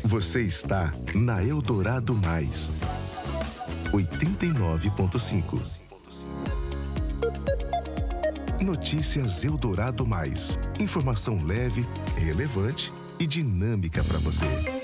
Você está na Eldorado Mais 89.5. Notícias Eldorado Mais. Informação leve, relevante e dinâmica para você.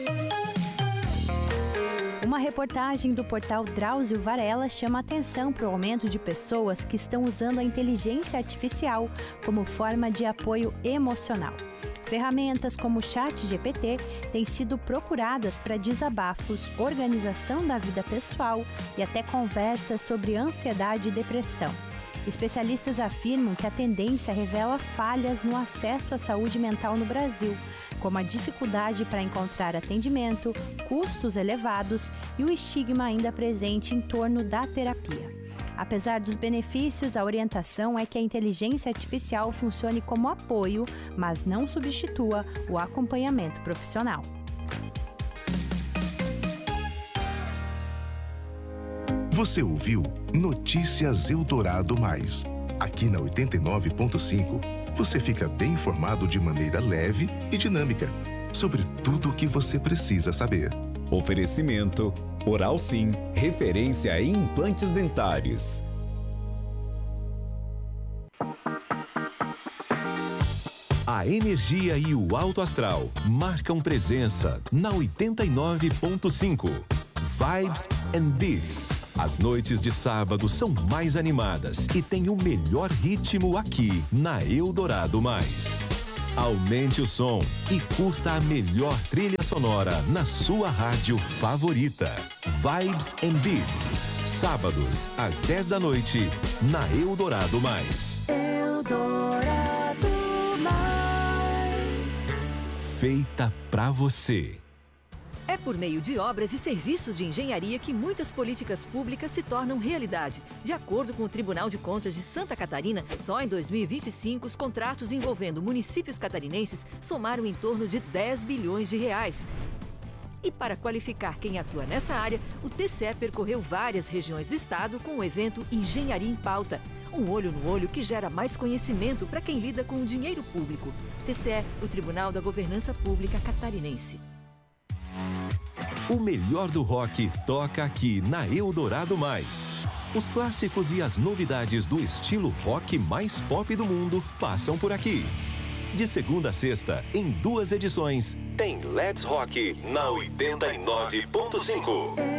Uma reportagem do portal Drauzio Varela chama atenção para o aumento de pessoas que estão usando a inteligência artificial como forma de apoio emocional. Ferramentas como o ChatGPT têm sido procuradas para desabafos, organização da vida pessoal e até conversas sobre ansiedade e depressão. Especialistas afirmam que a tendência revela falhas no acesso à saúde mental no Brasil, como a dificuldade para encontrar atendimento, custos elevados e o estigma ainda presente em torno da terapia. Apesar dos benefícios, a orientação é que a inteligência artificial funcione como apoio, mas não substitua o acompanhamento profissional. Você ouviu Notícias Eldorado Mais. Aqui na 89.5, você fica bem informado de maneira leve e dinâmica sobre tudo o que você precisa saber. Oferecimento Oral Sim, referência em implantes dentários. A energia e o alto astral marcam presença na 89.5. Vibes and Beats. As noites de sábado são mais animadas e tem o melhor ritmo aqui na Eldorado Mais. Aumente o som e curta a melhor trilha sonora na sua rádio favorita. Vibes and Beats. Sábados, às 10 da noite, na Eldorado Mais. Eldorado Mais. Feita pra você. É por meio de obras e serviços de engenharia que muitas políticas públicas se tornam realidade. De acordo com o Tribunal de Contas de Santa Catarina, só em 2025 os contratos envolvendo municípios catarinenses somaram em torno de 10 bilhões de reais. E para qualificar quem atua nessa área, o TCE percorreu várias regiões do estado com o evento Engenharia em Pauta. Um olho no olho que gera mais conhecimento para quem lida com o dinheiro público. TCE, o Tribunal da Governança Pública Catarinense. O melhor do rock toca aqui na Eldorado Mais. Os clássicos e as novidades do estilo rock mais pop do mundo passam por aqui. De segunda a sexta, em 2 edições, tem Let's Rock na 89.5.